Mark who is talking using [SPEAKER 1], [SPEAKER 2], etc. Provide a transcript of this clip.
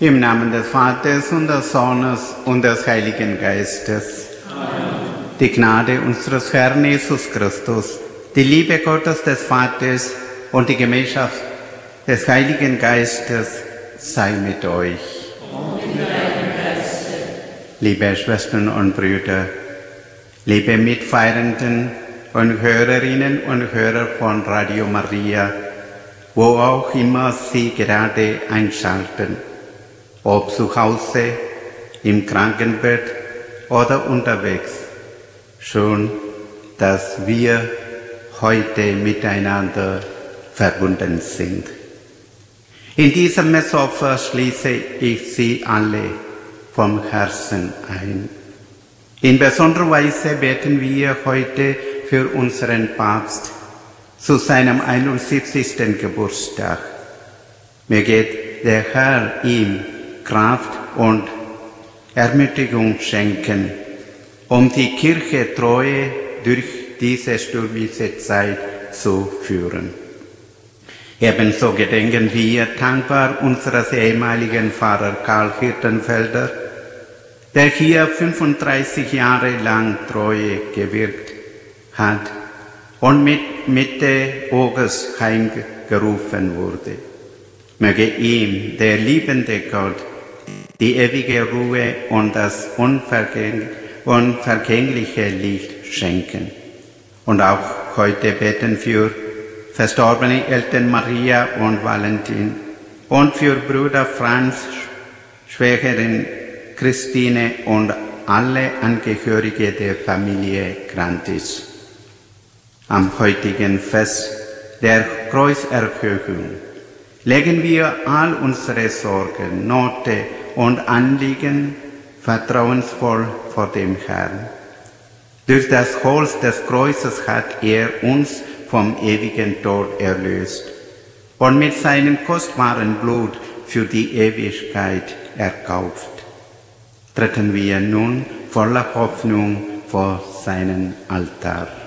[SPEAKER 1] Im Namen des Vaters und des Sohnes und des Heiligen Geistes.
[SPEAKER 2] Amen.
[SPEAKER 1] Die Gnade unseres Herrn Jesus Christus, die Liebe Gottes des Vaters und die Gemeinschaft des Heiligen Geistes sei mit euch.
[SPEAKER 2] Und mit deinem Geiste.
[SPEAKER 1] Liebe Schwestern und Brüder, liebe Mitfeiernden und Hörerinnen und Hörer von Radio Maria, wo auch immer Sie gerade einschalten, ob zu Hause, im Krankenbett oder unterwegs. Schön, dass wir heute miteinander verbunden sind. In diesem Messopfer schließe ich Sie alle vom Herzen ein. In besonderer Weise beten wir heute für unseren Papst zu seinem 71. Geburtstag. Möge der Herr ihm Kraft und Ermutigung schenken, um die Kirche treu durch diese stürmische Zeit zu führen. Ebenso gedenken wir dankbar unseres ehemaligen Pfarrers Karl Hirtenfelder, der hier 35 Jahre lang Treue gewirkt hat und mit Mitte August heimgerufen wurde. Möge ihm der liebende Gott die ewige Ruhe und das unvergängliche Licht schenken. Und auch heute beten für verstorbene Eltern Maria und Valentin und für Bruder Franz, Schwägerin Christine und alle Angehörige der Familie Grantis. Am heutigen Fest der Kreuzerhöhung legen wir all unsere Sorgen, Nöte und Anliegen vertrauensvoll vor dem Herrn. Durch das Holz des Kreuzes hat er uns vom ewigen Tod erlöst und mit seinem kostbaren Blut für die Ewigkeit erkauft. Treten wir nun voller Hoffnung vor seinen Altar.